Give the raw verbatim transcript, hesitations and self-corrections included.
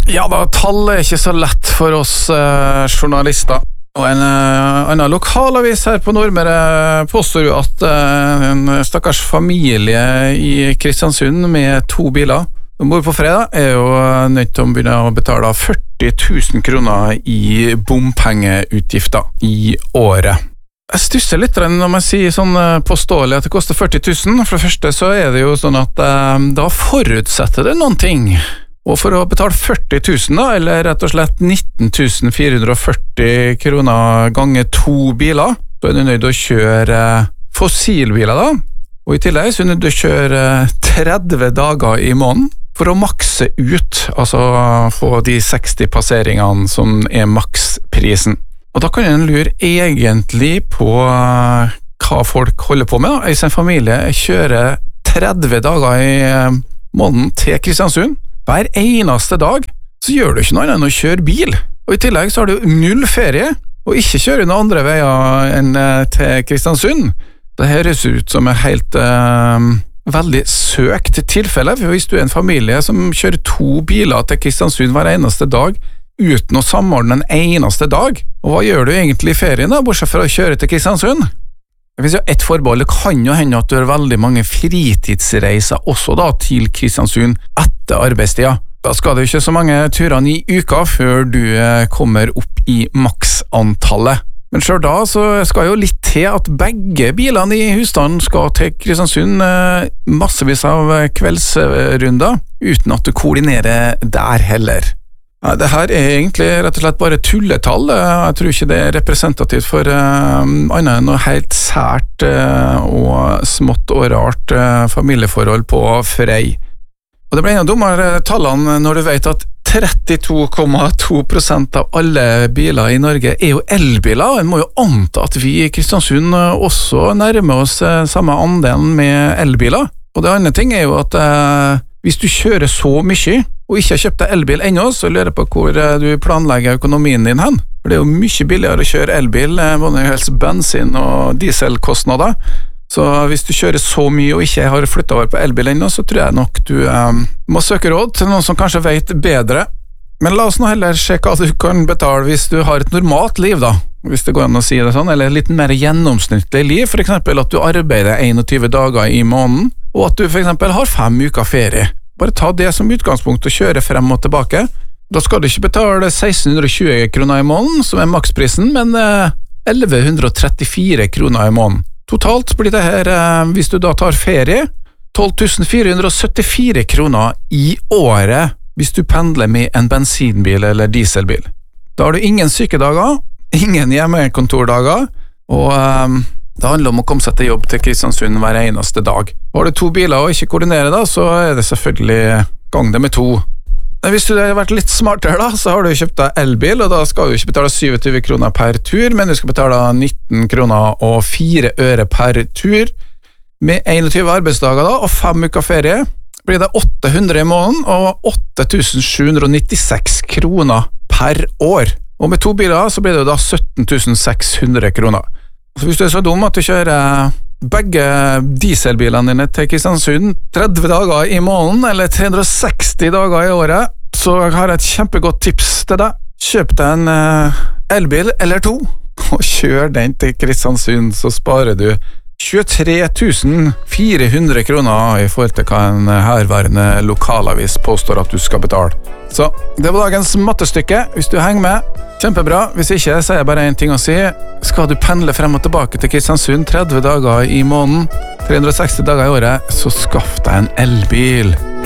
Ja da, tall er ikke så lett for oss eh, journalister. Og en eh, annen lokalavis her på Nordmøre påstår jo at eh, en stakkars familie i Kristiansund med to biler som bor på fredag er jo nødt til å begynne å betale førti tusen kroner i bompengeutgifter i året. Jeg stusser litt når man sier sånn påståelig at det koster førti tusen. For det første så er det jo sånn at eh, da forutsetter det noen ting. Og for å betale førti tusen da, eller rett og slett nitten tusen fire hundre og førti kroner ganger to biler, så er du nødt til å kjøre fossilbiler da. Og i tillegg så er du nødt til å kjøre tretti dager i måneden for å makse ut, altså få de seksti passeringene som er maksprisen. Og da kan en lure egentlig på hva folk holder på med da. Hvis en familie kjører tretti dager i måneden til Kristiansund, hver eneste dag, så gjør du ikke noe annet enn å kjøre bil. Og i tillegg så har du null ferie, og ikke kjøre noen andre veier enn til Kristiansund. Det høres ut som et helt eh, veldig søkt tilfelle, for hvis du er en familie som kjører to biler til Kristiansund hver eneste dag, uten å samordne en eneste dag, og hva gjør du egentlig i ferien da, bortsett fra å kjøre til Kristiansund? Det finnes jo ett forbehold, det kan jo hende at du har veldig mange fritidsreiser også da til Kristiansund etter arbeidstida. Da skal det jo ikke så mange turene i uka før du kommer opp i maksantallet. Men selv da så skal jo litt til at begge bilene i husstanden skal til Kristiansund massevis av kveldsrunder, uten at du koordinerer der heller. Ja, det her er egentlig rett og slett bare tulletall. Jeg tror ikke det er representativt for uh, annet enn noe helt sært uh, og smått og rart uh, familieforhold på Frei. Og det ble enda dummere tallene når du vet at trettito komma to prosent av alle biler i Norge er jo elbiler. En må jo anta at vi i Kristiansund også nærmer oss uh, samme andelen med elbiler. Og det andre ting er jo at uh, hvis du kjører så mye og ikke har kjøpt deg elbil ennå, så lurer jeg på hvor du planlegger økonomien din hen. For det er jo mye billigere å kjøre elbil, både helst bensin- og dieselkostnader. Så hvis du kjører så mye og ikke har flyttet over på elbil ennå, så tror jeg nok du eh, må søke råd til noen som kanskje vet bedre. Men la oss nå heller se hva du kan betale hvis du har et normalt liv da, hvis det går an å si det sånn, eller litt mer gjennomsnittlig liv, for eksempel at du arbeider tjueen dager i måneden, og at du for eksempel har fem uker ferie. Bare ta det som utgangspunkt og kjøre frem og tilbake. Da skal du ikke betale seksten tjue kroner i måneden, som er maksprisen, men elleve trettifire kroner i måneden. Totalt blir det her, hvis du da tar ferie, tolv tusen fire hundre syttifire kroner i året hvis du pendler med en bensinbil eller dieselbil. Da har du ingen sykedager, ingen hjemmekontordager, og um, det handler om å komme seg til jobb til Kristiansund hver eneste dag. Har du to biler og ikke koordinerer da, så er det selvfølgelig gang det med to. Men hvis du har vært litt smartere da, så har du kjøpt deg elbil, og da skal du ikke betale syttisju kroner per tur, men du skal betale nitten kroner og fire øre per tur. Med tjueen arbeidsdager da, og fem uker ferie, blir det åtte hundre i måneden og åtte tusen sju hundre nittiseks kroner per år. Og med to biler så blir det da sytten tusen seks hundre kroner. Så hvis du er så dum at du kjører begge dieselbilene dine til Kristiansund tretti dager i måneden, eller tre hundre seksti dager i året, så har jeg et kjempegodt tips til deg. Kjøp deg en uh, elbil eller to, og kjør den til Kristiansund, så sparer du tjuetre tusen fire hundre kroner i forhold til hva en herværende lokalavis påstår at du skal betale. Så det var dagens mattestykke. Hvis du henger med, kjempebra. Hvis ikke, så er det bare en ting å si. Skal du pendle frem og tilbake til Kristiansund tretti dager i måneden, tre hundre seksti dager i året, så skaff deg en elbil.